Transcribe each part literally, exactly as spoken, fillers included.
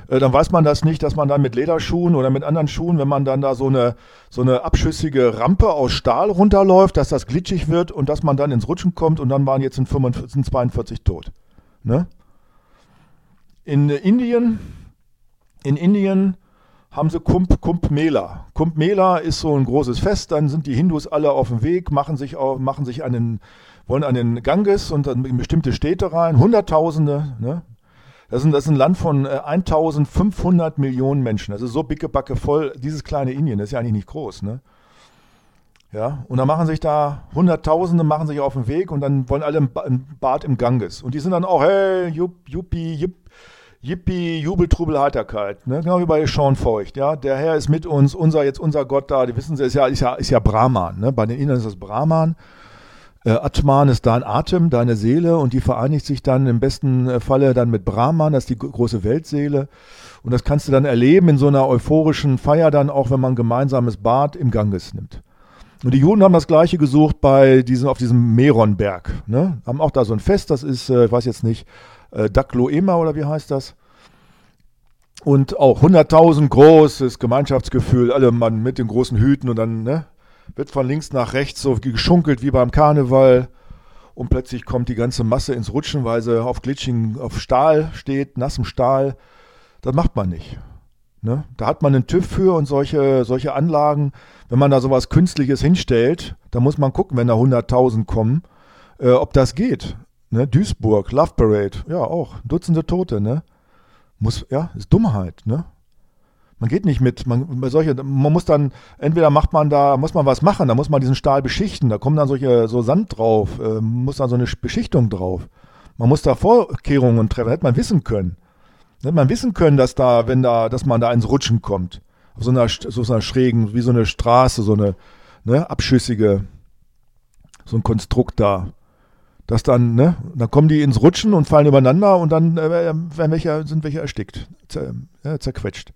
äh, dann weiß man das nicht, dass man dann mit Lederschuhen oder mit anderen Schuhen, wenn man dann da so eine, so eine abschüssige Rampe aus Stahl runterläuft, dass das glitschig wird und dass man dann ins Rutschen kommt und dann waren jetzt in fünfundvierzig, sind zweiundvierzig tot. Ne? In Indien, in Indien haben sie Kumbh, Kumbh Mela. Kumbh Mela ist so ein großes Fest, dann sind die Hindus alle auf dem Weg, machen sich, auf, machen sich an den, wollen an den Ganges und dann in bestimmte Städte rein, Hunderttausende, ne? Das ist, ein, das ist ein Land von äh, eintausendfünfhundert Millionen Menschen. Das ist so bickebacke voll, dieses kleine Indien, das ist ja eigentlich nicht groß, ne? Ja, und dann machen sich da Hunderttausende, machen sich auf den Weg und dann wollen alle ein Bad im Ganges. Und die sind dann auch, hey, jupp, juppi, jupp, Yippie, Jubel, Trubel, Heiterkeit. Ne? Genau wie bei Sean Feucht. Ja? Der Herr ist mit uns, unser, jetzt unser Gott da. Die wissen Sie, ist ja, ist ja, ist ja Brahman. Ne? Bei den Indern ist das Brahman. Äh, Atman ist dein Atem, deine Seele und die vereinigt sich dann im besten Falle dann mit Brahman, das ist die große Weltseele. Und das kannst du dann erleben in so einer euphorischen Feier dann auch, wenn man ein gemeinsames Bad im Ganges nimmt. Und die Juden haben das Gleiche gesucht bei diesem, auf diesem Meronberg. Ne? Haben auch da so ein Fest, das ist, äh, ich weiß jetzt nicht, äh, Dakloema oder wie heißt das? Und auch hunderttausend großes Gemeinschaftsgefühl, alle Mann mit den großen Hüten und dann ne, wird von links nach rechts so geschunkelt wie beim Karneval und plötzlich kommt die ganze Masse ins Rutschen, weil sie auf glitschigen, auf Stahl steht, nassem Stahl. Das macht man nicht. Ne? Da hat man einen TÜV für und solche, solche Anlagen. Wenn man da sowas Künstliches hinstellt, dann muss man gucken, wenn da hunderttausend kommen, äh, ob das geht. Ne? Duisburg, Love Parade, ja auch, Dutzende Tote, ne? Muss, ja, ist Dummheit, ne? Man geht nicht mit, man, bei solche, man muss dann, entweder macht man da, muss man was machen, da muss man diesen Stahl beschichten, da kommen dann solche, so Sand drauf, äh, muss dann so eine Beschichtung drauf. Man muss da Vorkehrungen treffen, hätte man wissen können. Hätte man wissen können, dass da, wenn da, dass man da ins Rutschen kommt. Auf so einer, so einer schrägen, wie so eine Straße, so eine, ne, abschüssige, so ein Konstrukt da. Dass dann, ne, dann kommen die ins Rutschen und fallen übereinander und dann äh, werden welche, sind welche erstickt, zer, ja, zerquetscht.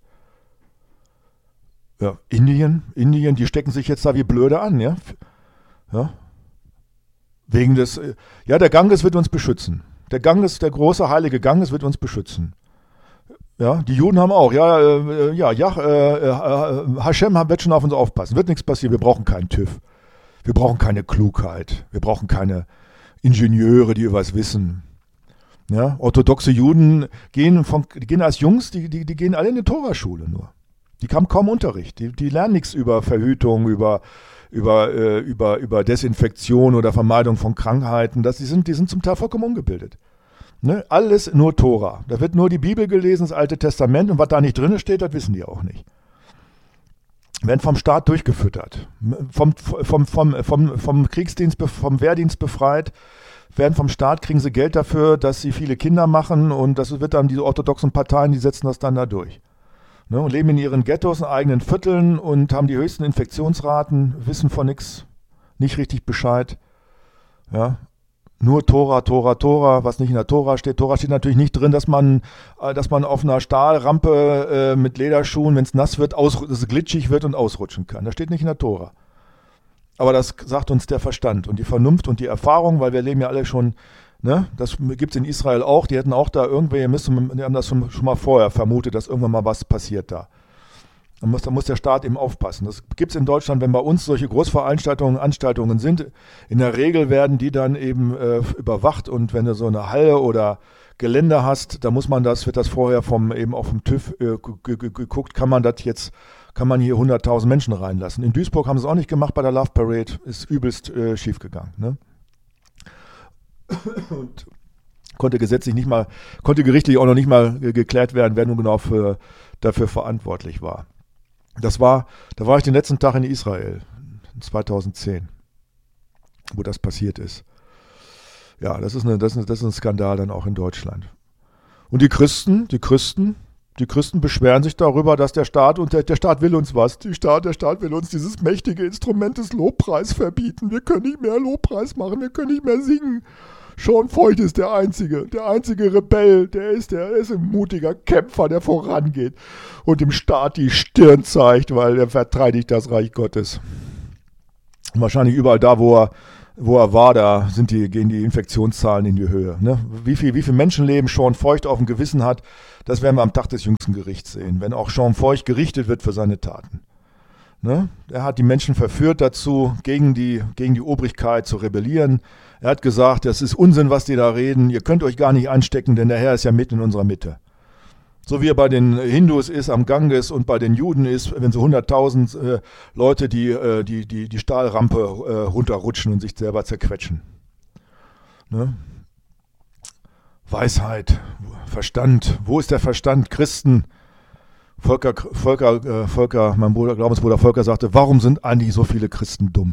Ja, Indien, Indien, die stecken sich jetzt da wie blöde an, ja. Ja. Wegen des, äh, ja, der Ganges wird uns beschützen. Der Ganges, der große heilige Ganges wird uns beschützen. Ja, die Juden haben auch, ja, äh, ja, ja, äh, äh, Hashem wird schon auf uns aufpassen. Wird nichts passieren, wir brauchen keinen TÜV. Wir brauchen keine Klugheit. Wir brauchen keine Ingenieure, die was wissen. Ja, orthodoxe Juden gehen, von, die gehen als Jungs, die, die, die gehen alle in die Toraschule nur. Die haben kaum Unterricht. Die, die lernen nichts über Verhütung, über, über, äh, über, über Desinfektion oder Vermeidung von Krankheiten. Das, die, sind, die sind zum Teil vollkommen ungebildet. Ne? Alles nur Tora. Da wird nur die Bibel gelesen, das Alte Testament und was da nicht drin steht, das wissen die auch nicht. Werden vom Staat durchgefüttert, vom, vom, vom, vom, vom Kriegsdienst, vom Wehrdienst befreit, werden vom Staat, kriegen sie Geld dafür, dass sie viele Kinder machen und das wird dann diese orthodoxen Parteien, die setzen das dann da durch. Ne, und leben in ihren Ghettos, in eigenen Vierteln und haben die höchsten Infektionsraten, wissen von nichts, nicht richtig Bescheid. Ja. Nur Tora, Tora, Tora, was nicht in der Tora steht. Tora steht natürlich nicht drin, dass man, dass man auf einer Stahlrampe äh, mit Lederschuhen, wenn es nass wird, aus, dass es glitschig wird und ausrutschen kann. Das steht nicht in der Tora. Aber das sagt uns der Verstand und die Vernunft und die Erfahrung, weil wir leben ja alle schon, ne, das gibt es in Israel auch, die hätten auch da irgendwelche, die haben das schon, schon mal vorher vermutet, dass irgendwann mal was passiert da. Da muss, da muss der Staat eben aufpassen. Das gibt es in Deutschland, wenn bei uns solche Großveranstaltungen, Anstaltungen sind. In der Regel werden die dann eben äh, überwacht und wenn du so eine Halle oder Gelände hast, da muss man das, wird das vorher vom eben auch vom TÜV äh, geguckt, kann man das jetzt, kann man hier hunderttausend Menschen reinlassen. In Duisburg haben sie es auch nicht gemacht bei der Love Parade, ist übelst äh, schief gegangen. Ne? Und konnte gesetzlich nicht mal, konnte gerichtlich auch noch nicht mal äh, geklärt werden, wer nun genau für, dafür verantwortlich war. Das war, da war ich den letzten Tag in Israel, zweitausendzehn, wo das passiert ist. Ja, das ist, eine, das, ist, das ist ein Skandal dann auch in Deutschland. Und die Christen, die Christen, die Christen beschweren sich darüber, dass der Staat, und der, der Staat will uns was, die Staat, der Staat will uns dieses mächtige Instrument des Lobpreis verbieten. Wir können nicht mehr Lobpreis machen, wir können nicht mehr singen. Sean Feucht ist der Einzige, der einzige Rebell, der ist, der ist ein mutiger Kämpfer, der vorangeht und dem Staat die Stirn zeigt, weil er verteidigt das Reich Gottes. Und wahrscheinlich überall da, wo er wo er war, da sind die, gehen die Infektionszahlen in die Höhe. Ne? Wie viel, wie viel Menschenleben Sean Feucht auf dem Gewissen hat, das werden wir am Tag des jüngsten Gerichts sehen, wenn auch Sean Feucht gerichtet wird für seine Taten. Ne? Er hat die Menschen verführt dazu, gegen die, gegen die Obrigkeit zu rebellieren. Er hat gesagt, das ist Unsinn, was die da reden, ihr könnt euch gar nicht anstecken, denn der Herr ist ja mitten in unserer Mitte. So wie er bei den Hindus ist, am Ganges und bei den Juden ist, wenn so hunderttausend äh, Leute die, äh, die, die, die Stahlrampe äh, runterrutschen und sich selber zerquetschen. Ne? Weisheit, Verstand, wo ist der Verstand? Christen, Volker, Volker, äh, Volker, mein Bruder, Glaubensbruder Volker sagte, warum sind eigentlich so viele Christen dumm?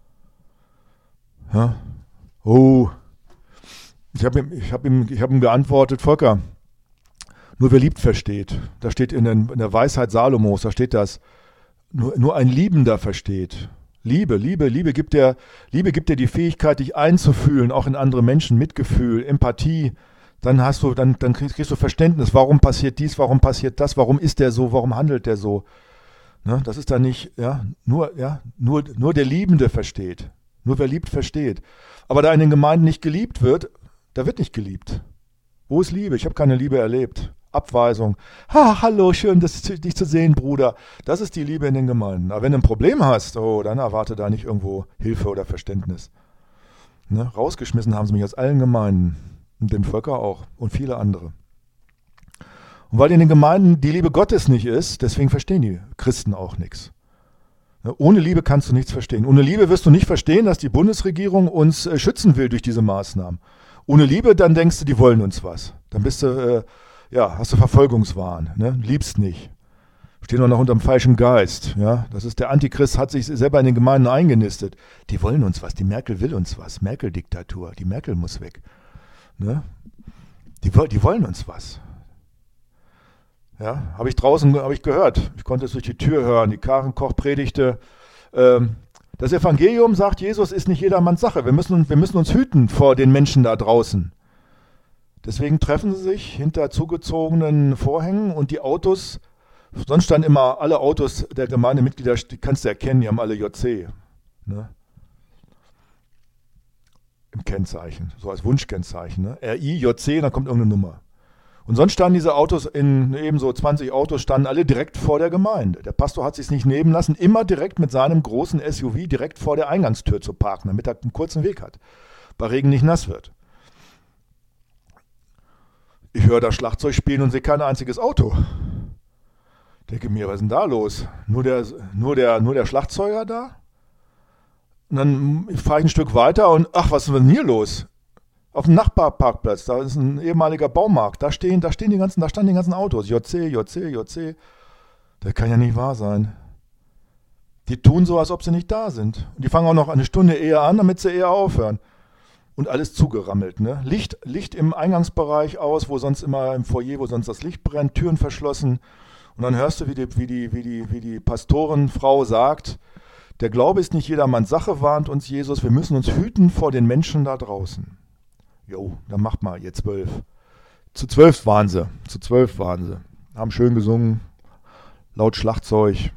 Ja? Oh, ich habe ihm, ich hab ihm, ich hab ihm geantwortet, Volker, nur wer liebt, versteht. Da steht in, den, in der Weisheit Salomos, da steht das, nur, nur ein Liebender versteht. Liebe, Liebe, Liebe gibt dir, Liebe gibt dir die Fähigkeit, dich einzufühlen, auch in andere Menschen, Mitgefühl, Empathie. Dann hast du, dann, dann kriegst, kriegst du Verständnis, warum passiert dies, warum passiert das, warum ist der so, warum handelt der so. Ne? Das ist dann nicht, ja, nur, ja, nur, nur der Liebende versteht. Nur wer liebt, versteht. Aber da in den Gemeinden nicht geliebt wird, da wird nicht geliebt. Wo ist Liebe? Ich habe keine Liebe erlebt. Abweisung. Ha, hallo, schön, das, dich zu sehen, Bruder. Das ist die Liebe in den Gemeinden. Aber wenn du ein Problem hast, oh, dann erwarte da nicht irgendwo Hilfe oder Verständnis. Ne? Rausgeschmissen haben sie mich aus allen Gemeinden. Und den Völker auch. Und viele andere. Und weil in den Gemeinden die Liebe Gottes nicht ist, deswegen verstehen die Christen auch nichts. Ne? Ohne Liebe kannst du nichts verstehen. Ohne Liebe wirst du nicht verstehen, dass die Bundesregierung uns äh, schützen will durch diese Maßnahmen. Ohne Liebe, dann denkst du, die wollen uns was. Dann bist du... Äh, Ja, hast du Verfolgungswahn, ne? Liebst nicht. Stehen wir noch unter dem falschen Geist. Ja? Das ist der Antichrist, hat sich selber in den Gemeinden eingenistet. Die wollen uns was, die Merkel will uns was. Merkel-Diktatur, die Merkel muss weg. Ne? Die, die wollen uns was. Ja, habe ich draußen hab ich gehört. Ich konnte es durch die Tür hören. Die Karen Koch predigte. Ähm, das Evangelium, sagt Jesus, ist nicht jedermanns Sache. Wir müssen, wir müssen uns hüten vor den Menschen da draußen. Deswegen treffen sie sich hinter zugezogenen Vorhängen und die Autos, sonst standen immer alle Autos der Gemeindemitglieder, die kannst du erkennen, die haben alle J C. Ne? Im Kennzeichen, so als Wunschkennzeichen. Ne? R I, J C, dann kommt irgendeine Nummer. Und sonst standen diese Autos, in ebenso zwanzig Autos, standen alle direkt vor der Gemeinde. Der Pastor hat sich nicht nehmen lassen, immer direkt mit seinem großen S U V direkt vor der Eingangstür zu parken, damit er einen kurzen Weg hat, bei Regen nicht nass wird. Ich höre das Schlagzeug spielen und sehe kein einziges Auto. Denke mir, was ist denn da los? Nur der, nur der, nur der Schlagzeuger da? Und dann fahre ich ein Stück weiter und ach, was ist denn hier los? Auf dem Nachbarparkplatz, da ist ein ehemaliger Baumarkt, da stehen, da stehen die ganzen, da standen die ganzen Autos. J C, J C, J C. Das kann ja nicht wahr sein. Die tun so, als ob sie nicht da sind. Und die fangen auch noch eine Stunde eher an, damit sie eher aufhören. Und alles zugerammelt, ne? Licht, Licht im Eingangsbereich aus, wo sonst immer im Foyer, wo sonst das Licht brennt, Türen verschlossen. Und dann hörst du, wie die, wie die, wie die, wie die Pastorenfrau sagt, der Glaube ist nicht jedermanns Sache, warnt uns Jesus, wir müssen uns hüten vor den Menschen da draußen. Jo, dann macht mal, ihr zwölf. Zu zwölf waren sie, zu zwölf waren sie. Haben schön gesungen, laut Schlagzeug.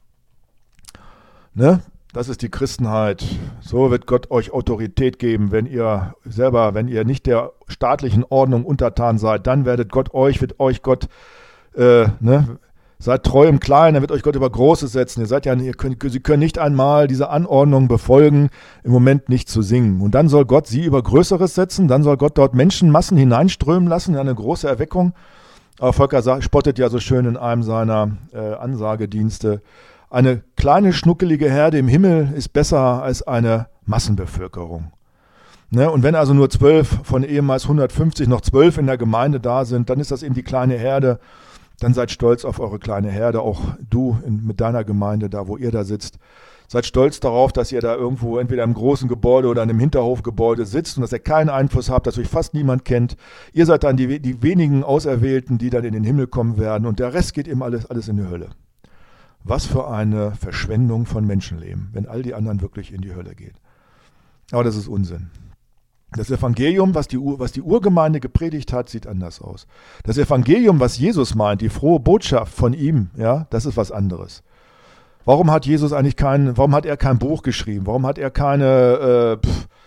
Ne? Das ist die Christenheit. So wird Gott euch Autorität geben, wenn ihr selber, wenn ihr nicht der staatlichen Ordnung untertan seid, dann werdet Gott euch, wird euch Gott, äh, ne, seid treu im Kleinen, dann wird euch Gott über Großes setzen. Ihr seid ja, ihr könnt, sie können nicht einmal diese Anordnung befolgen, im Moment nicht zu singen. Und dann soll Gott sie über Größeres setzen, dann soll Gott dort Menschenmassen hineinströmen lassen in eine große Erweckung. Aber Volker sagt, spottet ja so schön in einem seiner äh, Ansagedienste. Eine kleine, schnuckelige Herde im Himmel ist besser als eine Massenbevölkerung. Ne? Und wenn also nur zwölf von ehemals hundertfünfzig noch zwölf in der Gemeinde da sind, dann ist das eben die kleine Herde. Dann seid stolz auf eure kleine Herde, auch du in, mit deiner Gemeinde, da wo ihr da sitzt. Seid stolz darauf, dass ihr da irgendwo entweder im großen Gebäude oder in einem Hinterhofgebäude sitzt und dass ihr keinen Einfluss habt, dass euch fast niemand kennt. Ihr seid dann die, die wenigen Auserwählten, die dann in den Himmel kommen werden und der Rest geht eben alles, alles in die Hölle. Was für eine Verschwendung von Menschenleben, wenn all die anderen wirklich in die Hölle gehen. Aber das ist Unsinn. Das Evangelium, was die, was die Urgemeinde gepredigt hat, sieht anders aus. Das Evangelium, was Jesus meint, die frohe Botschaft von ihm, ja, das ist was anderes. Warum hat Jesus eigentlich kein, warum hat er kein Buch geschrieben? Warum hat er keine, äh, pff,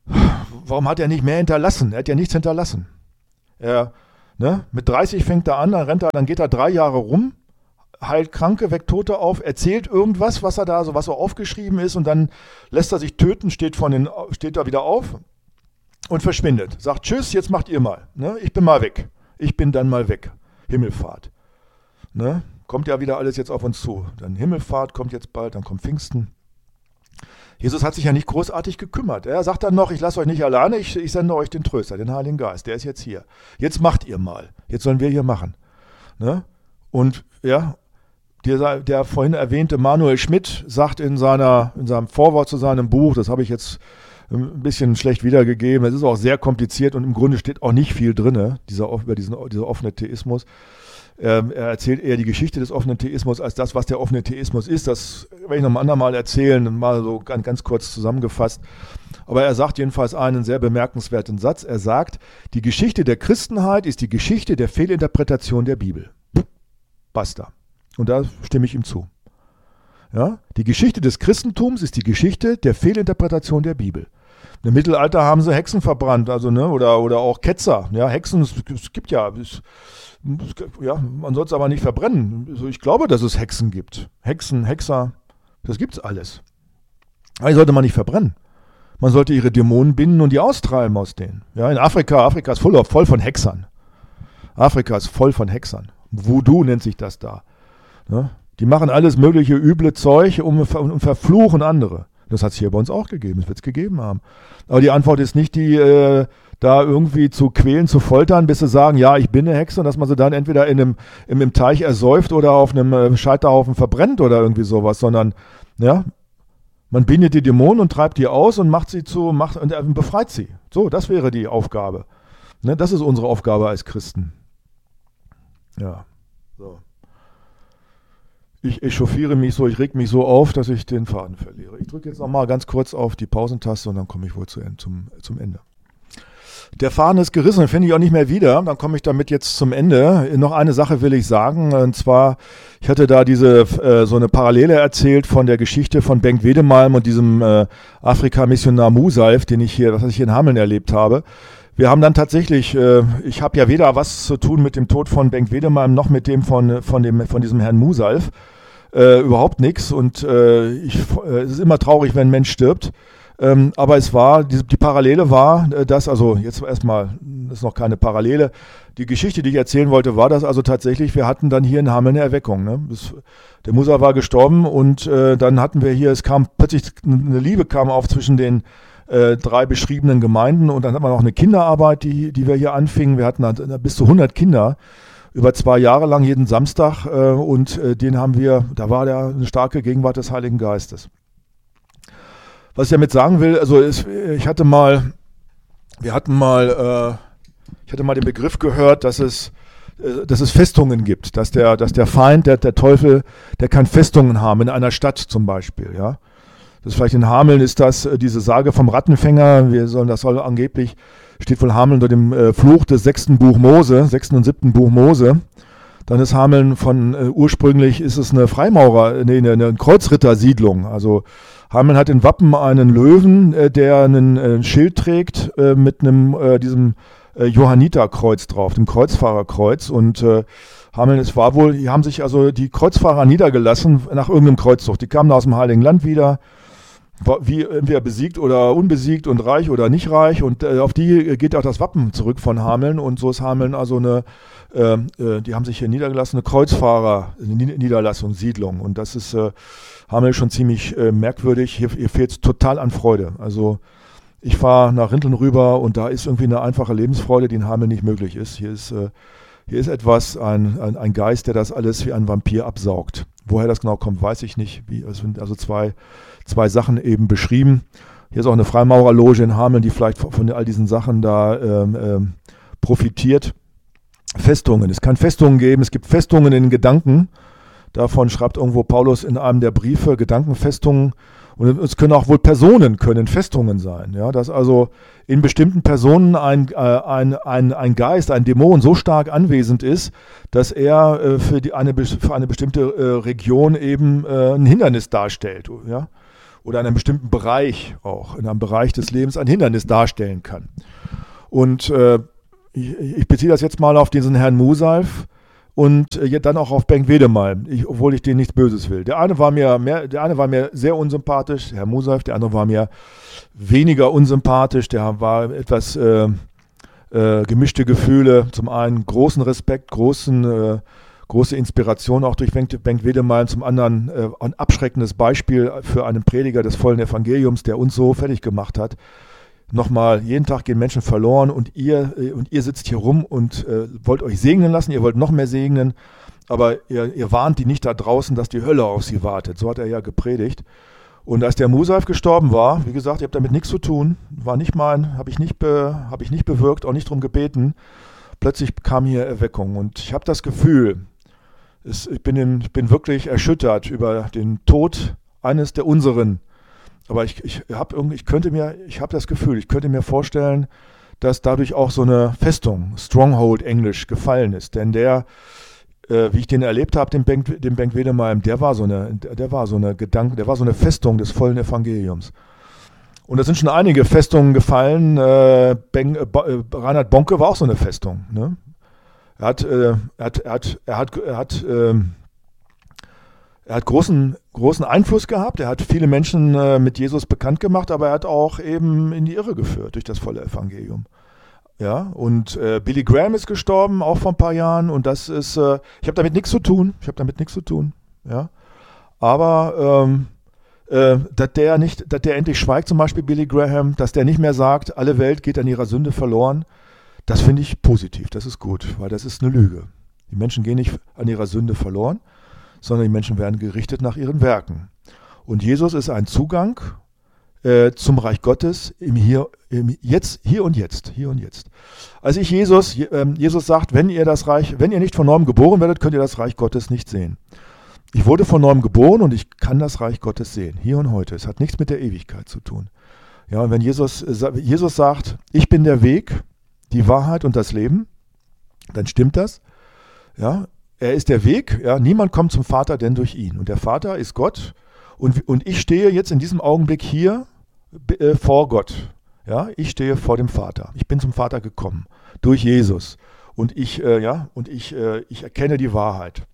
warum hat er nicht mehr hinterlassen? Er hat ja nichts hinterlassen. Er, ne, mit dreißig fängt er an, dann rennt er, dann geht er drei Jahre rum, heilt Kranke, weckt Tote auf, erzählt irgendwas, was er da, so was so aufgeschrieben ist, und dann lässt er sich töten, steht von den, steht da wieder auf und verschwindet. Sagt Tschüss, jetzt macht ihr mal. Ne? Ich bin mal weg. Ich bin dann mal weg. Himmelfahrt. Ne? Kommt ja wieder alles jetzt auf uns zu. Dann Himmelfahrt kommt jetzt bald, dann kommt Pfingsten. Jesus hat sich ja nicht großartig gekümmert. Er sagt dann noch, ich lasse euch nicht alleine, ich, ich sende euch den Tröster, den Heiligen Geist. Der ist jetzt hier. Jetzt macht ihr mal. Jetzt sollen wir hier machen. Ne? Und ja, der, der vorhin erwähnte Manuel Schmidt sagt in, seiner, in seinem Vorwort zu seinem Buch, das habe ich jetzt ein bisschen schlecht wiedergegeben, es ist auch sehr kompliziert und im Grunde steht auch nicht viel drin, dieser, über diesen, dieser offene Theismus. Ähm, er erzählt eher die Geschichte des offenen Theismus als das, was der offene Theismus ist. Das werde ich noch ein andermal erzählen, mal so ganz, ganz kurz zusammengefasst. Aber er sagt jedenfalls einen sehr bemerkenswerten Satz. Er sagt, die Geschichte der Christenheit ist die Geschichte der Fehlinterpretation der Bibel. Basta. Und da stimme ich ihm zu. Ja? Die Geschichte des Christentums ist die Geschichte der Fehlinterpretation der Bibel. Im Mittelalter haben sie Hexen verbrannt, also ne, oder, oder auch Ketzer. Ja, Hexen, es, es gibt ja, es, ja, man soll es aber nicht verbrennen. Also ich glaube, dass es Hexen gibt. Hexen, Hexer, das gibt's alles. Aber die sollte man nicht verbrennen. Man sollte ihre Dämonen binden und die austreiben aus denen. Ja, in Afrika, Afrika ist voll, voll von Hexern. Afrika ist voll von Hexern. Voodoo nennt sich das da. Ne? Die machen alles mögliche üble Zeug und, und verfluchen andere. Das hat es hier bei uns auch gegeben, das wird es gegeben haben. Aber die Antwort ist nicht, die äh, da irgendwie zu quälen, zu foltern, bis sie sagen, ja, ich bin eine Hexe, und dass man sie dann entweder in einem, in einem Teich ersäuft oder auf einem äh, Scheiterhaufen verbrennt oder irgendwie sowas, sondern ja, man bindet die Dämonen und treibt die aus und macht sie zu, macht und äh, befreit sie. So, das wäre die Aufgabe. Ne, das ist unsere Aufgabe als Christen. Ja, so. Ich echauffiere mich so, ich reg mich so auf, dass ich den Faden verliere. Ich drücke jetzt nochmal ganz kurz auf die Pausentaste und dann komme ich wohl zu, zum, zum Ende. Der Faden ist gerissen, den finde ich auch nicht mehr wieder. Dann komme ich damit jetzt zum Ende. Noch eine Sache will ich sagen, und zwar, ich hatte da diese äh, so eine Parallele erzählt von der Geschichte von Bengt Wedemalm und diesem äh, Afrika-Missionar Musalf, den ich hier, was ich hier in Hameln erlebt habe. Wir haben dann tatsächlich, äh, ich habe ja weder was zu tun mit dem Tod von Bengt Wedemalm noch mit dem von, von, dem, von diesem Herrn Musalf. Äh, überhaupt nichts, und äh, ich, äh, es ist immer traurig, wenn ein Mensch stirbt. Ähm, aber es war, die, die Parallele war, äh, dass, also jetzt erstmal, das ist noch keine Parallele, die Geschichte, die ich erzählen wollte, war das also tatsächlich, wir hatten dann hier in Hameln eine Erweckung. Ne? Das, der Musa war gestorben, und äh, dann hatten wir hier, es kam plötzlich, eine Liebe kam auf zwischen den äh, drei beschriebenen Gemeinden, und dann hatten wir noch eine Kinderarbeit, die, die wir hier anfingen. Wir hatten dann bis zu hundert Kinder über zwei Jahre lang jeden Samstag, äh, und äh, den haben wir, da war der eine starke Gegenwart des Heiligen Geistes. Was ich damit sagen will, also ist, ich hatte mal, wir hatten mal, äh, ich hatte mal den Begriff gehört, dass es, äh, dass es Festungen gibt, dass der, dass der Feind, der, der Teufel, der kann Festungen haben in einer Stadt zum Beispiel, ja. Das ist vielleicht in Hameln ist das äh, diese Sage vom Rattenfänger. Wir sollen, das soll angeblich, steht wohl Hameln unter dem äh, Fluch des sechsten Buch Mose, sechsten und siebten Buch Mose. Dann ist Hameln von, äh, ursprünglich ist es eine Freimaurer, nee, eine, eine Kreuzrittersiedlung. Also Hameln hat in Wappen einen Löwen, äh, der einen äh, Schild trägt äh, mit einem, äh, diesem äh, Johanniterkreuz drauf, dem Kreuzfahrerkreuz. Und äh, Hameln, es war wohl, die haben sich also die Kreuzfahrer niedergelassen nach irgendeinem Kreuzzug. Die kamen aus dem Heiligen Land wieder, wie entweder besiegt oder unbesiegt und reich oder nicht reich, und äh, auf die geht auch das Wappen zurück von Hameln, und so ist Hameln also eine, äh, äh, die haben sich hier niedergelassen, eine Kreuzfahrer-Niederlassung, Siedlung, und das ist äh, Hameln schon ziemlich äh, merkwürdig. Hier, hier fehlt es total an Freude. Also ich fahre nach Rinteln rüber, und da ist irgendwie eine einfache Lebensfreude, die in Hameln nicht möglich ist. Hier ist, äh, hier ist etwas, ein, ein, ein Geist, der das alles wie ein Vampir absaugt. Woher das genau kommt, weiß ich nicht. Wie, es sind also zwei zwei Sachen eben beschrieben. Hier ist auch eine Freimaurerloge in Hameln, die vielleicht von all diesen Sachen da ähm, ähm, profitiert. Festungen. Es kann Festungen geben, es gibt Festungen in Gedanken. Davon schreibt irgendwo Paulus in einem der Briefe, Gedankenfestungen. Und es können auch wohl Personen, können Festungen sein. Ja, dass also in bestimmten Personen ein, äh, ein, ein, ein Geist, ein Dämon so stark anwesend ist, dass er äh, für, die, eine, für eine bestimmte äh, Region eben äh, ein Hindernis darstellt. Ja? oder in einem bestimmten Bereich auch, in einem Bereich des Lebens ein Hindernis darstellen kann. Und äh, ich, ich beziehe das jetzt mal auf diesen Herrn Musalf und äh, dann auch auf Bengt Wedemalm, ich, obwohl ich denen nichts Böses will. Der eine war mir mehr, der eine war mir sehr unsympathisch, Herr Musalf, der andere war mir weniger unsympathisch, der war etwas äh, äh, gemischte Gefühle. Zum einen großen Respekt, großen äh, große Inspiration auch durch Bengt Wedemalm, zum anderen äh, ein abschreckendes Beispiel für einen Prediger des vollen Evangeliums, der uns so fertig gemacht hat. Nochmal, jeden Tag gehen Menschen verloren und ihr, äh, und ihr sitzt hier rum und äh, wollt euch segnen lassen, ihr wollt noch mehr segnen, aber ihr, ihr warnt die nicht da draußen, dass die Hölle auf sie wartet. So hat er ja gepredigt. Und als der Musalf gestorben war, wie gesagt, ich habe damit nichts zu tun, war nicht mein, habe ich nicht, be, hab ich nicht bewirkt, auch nicht drum gebeten. Plötzlich kam hier Erweckung und ich habe das Gefühl, es, ich, bin in, ich bin wirklich erschüttert über den Tod eines der unseren. Aber ich, ich habe irgendwie, ich könnte mir, ich habe das Gefühl, ich könnte mir vorstellen, dass dadurch auch so eine Festung, Stronghold Englisch, gefallen ist. Denn der, äh, wie ich den erlebt habe, den Bengt, den Bengt Wedemalm, der war so eine, der war so eine Gedanke, der war so eine Festung des vollen Evangeliums. Und da sind schon einige Festungen gefallen. Äh, ben, äh, Reinhard Bonke war auch so eine Festung. Ne? Er hat, äh, er hat, er hat, er hat, er hat, äh, er hat großen, großen Einfluss gehabt. Er hat viele Menschen äh, mit Jesus bekannt gemacht, aber er hat auch eben in die Irre geführt durch das volle Evangelium. Ja, und äh, Billy Graham ist gestorben, auch vor ein paar Jahren. Und das ist, äh, ich habe damit nichts zu tun. Ich habe damit nichts zu tun. Ja, aber ähm, äh, dass der nicht, dass der endlich schweigt, zum Beispiel Billy Graham, dass der nicht mehr sagt, alle Welt geht an ihrer Sünde verloren. Das finde ich positiv, das ist gut, weil das ist eine Lüge. Die Menschen gehen nicht an ihrer Sünde verloren, sondern die Menschen werden gerichtet nach ihren Werken. Und Jesus ist ein Zugang äh, zum Reich Gottes im Hier, im Jetzt, hier und jetzt, hier und jetzt. Als ich Jesus, äh, Jesus sagt, wenn ihr das Reich, wenn ihr nicht von neuem geboren werdet, könnt ihr das Reich Gottes nicht sehen. Ich wurde von neuem geboren und ich kann das Reich Gottes sehen, hier und heute. Es hat nichts mit der Ewigkeit zu tun. Ja, und wenn Jesus, Jesus sagt, ich bin der Weg, die Wahrheit und das Leben, dann stimmt das. Ja, er ist der Weg, ja, niemand kommt zum Vater, denn durch ihn. Und der Vater ist Gott und, und ich stehe jetzt in diesem Augenblick hier äh, vor Gott. Ja, ich stehe vor dem Vater. Ich bin zum Vater gekommen durch Jesus und ich, äh, ja, und ich, äh, ich erkenne die Wahrheit.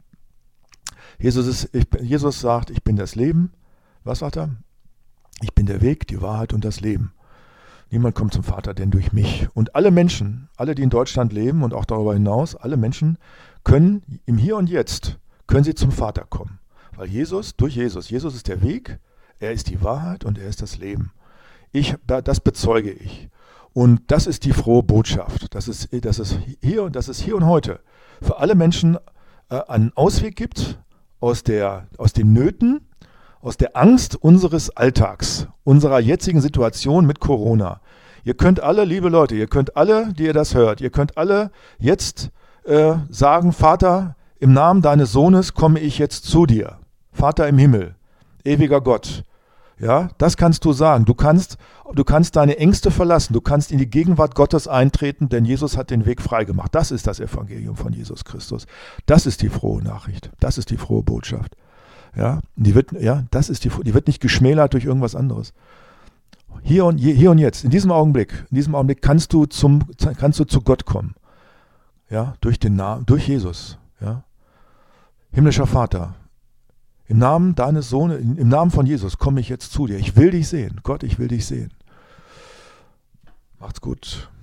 Jesus, ist, ich, Jesus sagt, ich bin das Leben. Was sagt er? Ich bin der Weg, die Wahrheit und das Leben. Niemand kommt zum Vater, denn durch mich. Und alle Menschen, alle, die in Deutschland leben und auch darüber hinaus, alle Menschen können im Hier und Jetzt, können sie zum Vater kommen. Weil Jesus, durch Jesus, Jesus ist der Weg, er ist die Wahrheit und er ist das Leben. Ich, das bezeuge ich. Und das ist die frohe Botschaft, dass es, dass es, hier, dass es hier und heute für alle Menschen äh, einen Ausweg gibt aus, der, aus den Nöten, aus der Angst unseres Alltags, unserer jetzigen Situation mit Corona. Ihr könnt alle, liebe Leute, ihr könnt alle, die ihr das hört, ihr könnt alle jetzt äh, sagen, Vater, im Namen deines Sohnes komme ich jetzt zu dir. Vater im Himmel, ewiger Gott. Ja, das kannst du sagen. Du kannst, du kannst deine Ängste verlassen. Du kannst in die Gegenwart Gottes eintreten, denn Jesus hat den Weg freigemacht. Das ist das Evangelium von Jesus Christus. Das ist die frohe Nachricht. Das ist die frohe Botschaft. Ja, die wird, ja, das ist die, die wird nicht geschmälert durch irgendwas anderes. Hier und, hier und jetzt, in diesem Augenblick, in diesem Augenblick kannst du zum, kannst du zu Gott kommen. Ja, durch den Namen, durch Jesus. Ja. Himmlischer Vater, im Namen deines Sohnes, im Namen von Jesus komme ich jetzt zu dir. Ich will dich sehen. Gott, ich will dich sehen. Macht's gut.